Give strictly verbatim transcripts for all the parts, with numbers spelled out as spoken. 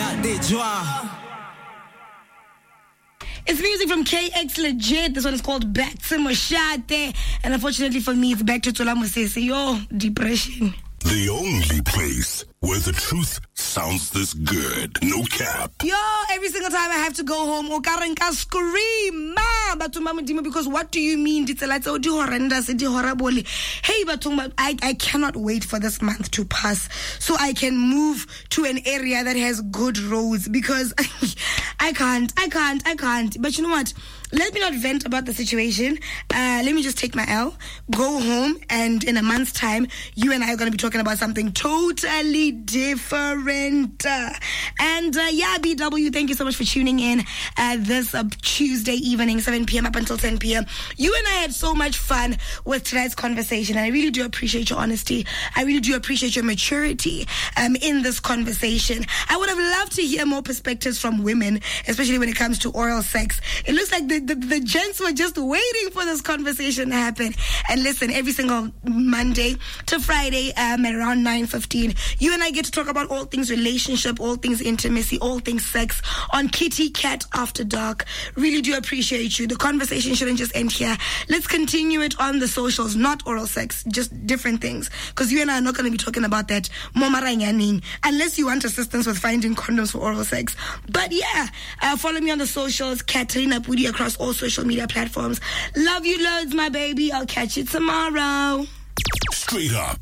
It's music from K X Legit. This one is called Back to Moshate. And unfortunately for me, it's back to Tola Mosese. Yo, depression. The only place where the truth sounds this good. No cap. Yo, every single time I have to go home, Okarenka scream, ma, Batumba Mudimo, because what do you mean? It's like, oh, do horrendous, it's horrible. Hey, Batumba, I, I cannot wait for this month to pass so I can move to an area that has good roads, because I can't, I can't, I can't. But you know what? Let me not vent about the situation. Uh, let me just take my L, go home, and in a month's time, you and I are going to be talking about something totally different. Uh, and uh, yeah, B W, thank you so much for tuning in uh, this uh, Tuesday evening, seven p.m. up until ten p.m. You and I had so much fun with tonight's conversation, and I really do appreciate your honesty. I really do appreciate your maturity um, in this conversation. I would have loved to hear more perspectives from women, especially when it comes to oral sex. It looks like the The, the gents were just waiting for this conversation to happen. And listen, every single Monday to Friday um, at around nine fifteen, you and I get to talk about all things relationship, all things intimacy, all things sex on Kitty Cat After Dark. Really do appreciate you. The conversation shouldn't just end here. Let's continue it on the socials, not oral sex, just different things. Because you and I are not going to be talking about that unless you want assistance with finding condoms for oral sex. But yeah, uh, follow me on the socials, Katrina Pudi, across all social media platforms. Love you loads, my baby. I'll catch you tomorrow. Straight up.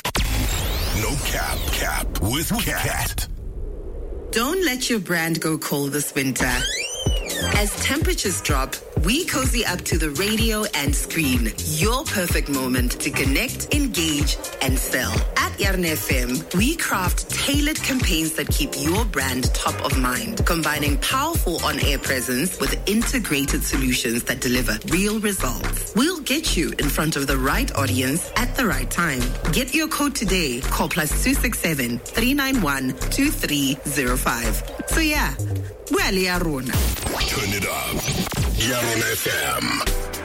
No cap, cap with Cat. Don't let your brand go cold this winter. As temperatures drop, we cozy up to the radio and screen. Your perfect moment to connect, engage, and sell. At Yarn F M, we craft tailored campaigns that keep your brand top of mind, combining powerful on-air presence with integrated solutions that deliver real results. We'll get you in front of the right audience at the right time. Get your code today. Call plus two six seven, three nine one, two three zero five. So yeah, well, Yarona. Turn it up. Yarn F M.